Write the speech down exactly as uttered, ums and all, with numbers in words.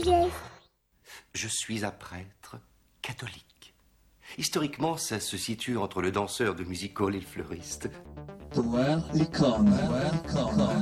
Jeff? Je suis un prêtre catholique. Historiquement, ça se situe entre le danseur de music hall et le fleuriste. Well, l'icône, well, l'icône.